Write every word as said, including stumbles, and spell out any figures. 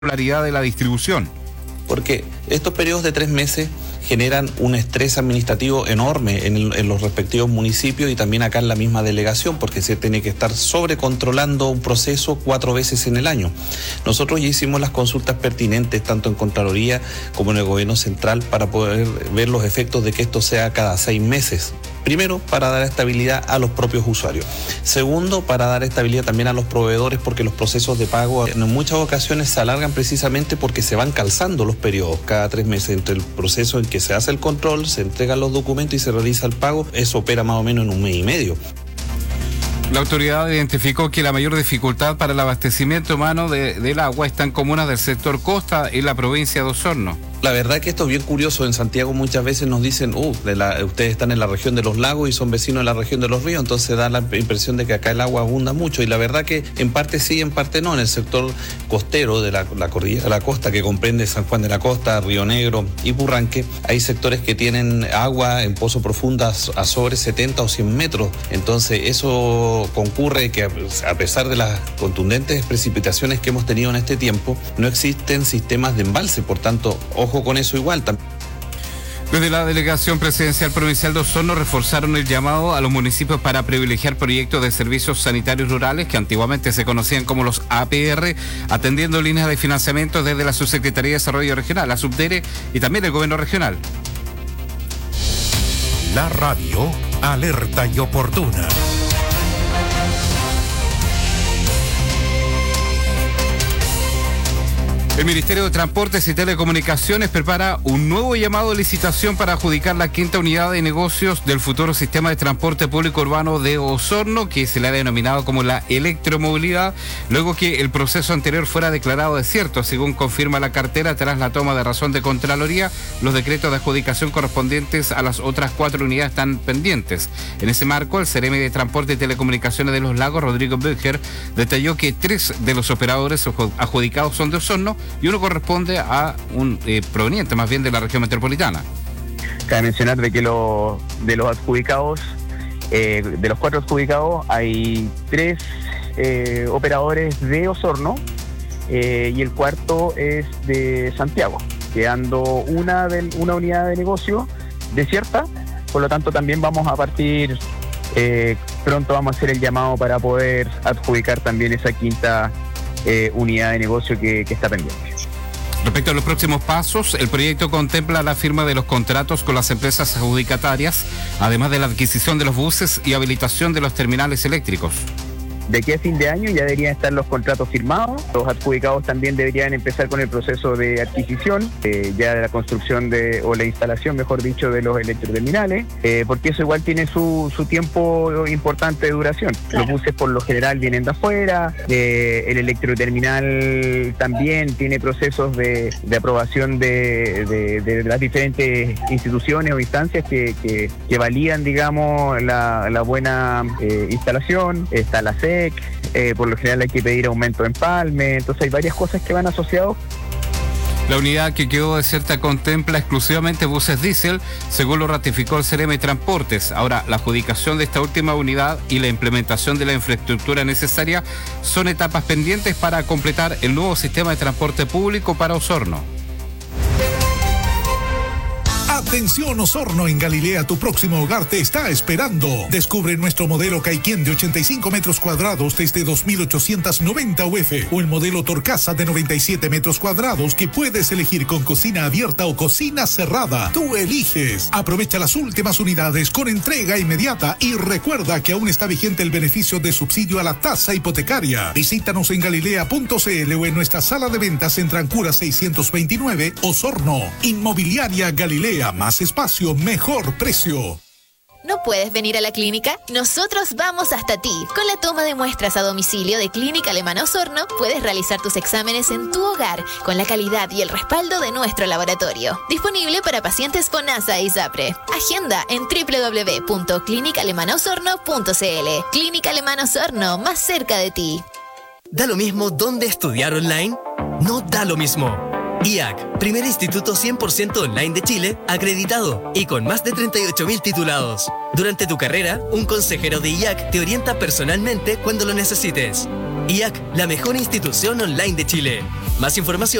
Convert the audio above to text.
regularidad de la distribución. Porque estos periodos de tres meses generan un estrés administrativo enorme en, el, en los respectivos municipios y también acá en la misma delegación, porque se tiene que estar sobrecontrolando un proceso cuatro veces en el año. Nosotros ya hicimos las consultas pertinentes tanto en Contraloría como en el Gobierno Central para poder ver los efectos de que esto sea cada seis meses. Primero, para dar estabilidad a los propios usuarios. Segundo, para dar estabilidad también a los proveedores, porque los procesos de pago en muchas ocasiones se alargan precisamente porque se van calzando los periodos cada tres meses entre el proceso en que se hace el control, se entregan los documentos y se realiza el pago. Eso opera más o menos en un mes y medio. La autoridad identificó que la mayor dificultad para el abastecimiento humano de, del agua está en comunas del sector costa en la provincia de Osorno. La verdad que esto es bien curioso. En Santiago muchas veces nos dicen, uh, de la, ustedes están en la región de los lagos y son vecinos de la región de los ríos, entonces da la impresión de que acá el agua abunda mucho. Y la verdad que en parte sí, en parte no. En el sector costero de la, la cordillera de la costa, que comprende San Juan de la Costa, Río Negro y Purranque, hay sectores que tienen agua en pozo profundas a sobre setenta o cien metros. Entonces eso concurre que a pesar de las contundentes precipitaciones que hemos tenido en este tiempo, no existen sistemas de embalse. Por tanto, ojo con eso igual. Desde la Delegación Presidencial Provincial de Osorno reforzaron el llamado a los municipios para privilegiar proyectos de servicios sanitarios rurales que antiguamente se conocían como los A P R, atendiendo líneas de financiamiento desde la Subsecretaría de Desarrollo Regional, la Subdere y también el Gobierno Regional. La radio alerta y oportuna. El Ministerio de Transportes y Telecomunicaciones prepara un nuevo llamado de licitación para adjudicar la quinta unidad de negocios del futuro sistema de transporte público urbano de Osorno, que se le ha denominado como la electromovilidad, luego que el proceso anterior fuera declarado desierto, según confirma la cartera tras la toma de razón de Contraloría. Los decretos de adjudicación correspondientes a las otras cuatro unidades están pendientes. En ese marco, el Seremi de Transporte y Telecomunicaciones de Los Lagos, Rodrigo Böttcher, detalló que tres de los operadores adjudicados son de Osorno y uno corresponde a un eh, proveniente más bien de la región metropolitana. Cabe mencionar de que lo, de los adjudicados, eh, de los cuatro adjudicados, hay tres eh, operadores de Osorno eh, y el cuarto es de Santiago, quedando una, del, una unidad de negocio desierta. Por lo tanto, también vamos a partir, eh, pronto vamos a hacer el llamado para poder adjudicar también esa quinta Eh, unidad de negocio que, que está pendiente. Respecto a los próximos pasos, el proyecto contempla la firma de los contratos con las empresas adjudicatarias, además de la adquisición de los buses y habilitación de los terminales eléctricos. De aquí a fin de año ya deberían estar los contratos firmados. Los adjudicados también deberían empezar con el proceso de adquisición, eh, ya de la construcción de, o la instalación, mejor dicho, de los electroterminales, eh, porque eso igual tiene su, su tiempo importante de duración. Claro. Los buses por lo general vienen de afuera, eh, el electroterminal también tiene procesos de, de aprobación de, de, de las diferentes instituciones o instancias que, que, que validan, digamos, la, la buena eh, instalación. Está la C E C, Eh, por lo general hay que pedir aumento de empalme, entonces hay varias cosas que van asociados. La unidad que quedó desierta contempla exclusivamente buses diésel, según lo ratificó el Seremi Transportes. Ahora, la adjudicación de esta última unidad y la implementación de la infraestructura necesaria son etapas pendientes para completar el nuevo sistema de transporte público para Osorno. Atención Osorno, en Galilea tu próximo hogar te está esperando. Descubre nuestro modelo Caiquén de ochenta y cinco metros cuadrados desde dos mil ochocientos noventa U F o el modelo Torcasa de noventa y siete metros cuadrados que puedes elegir con cocina abierta o cocina cerrada. Tú eliges. Aprovecha las últimas unidades con entrega inmediata y recuerda que aún está vigente el beneficio de subsidio a la tasa hipotecaria. Visítanos en galilea punto c l o en nuestra sala de ventas en Trancura seiscientos veintinueve, Osorno. Inmobiliaria Galilea. Más espacio, mejor precio. ¿No puedes venir a la clínica? Nosotros vamos hasta ti. Con la toma de muestras a domicilio de Clínica Alemana Osorno, puedes realizar tus exámenes en tu hogar con la calidad y el respaldo de nuestro laboratorio. Disponible para pacientes con ASA e ISAPRE. Agenda en doble u doble u doble u punto clínica alemana osorno punto c l. Clínica Alemana Osorno, más cerca de ti. ¿Da lo mismo dónde estudiar online? No da lo mismo. I A C, primer instituto cien por ciento online de Chile, acreditado y con más de treinta y ocho mil titulados. Durante tu carrera, un consejero de I A C te orienta personalmente cuando lo necesites. I A C, la mejor institución online de Chile. Más información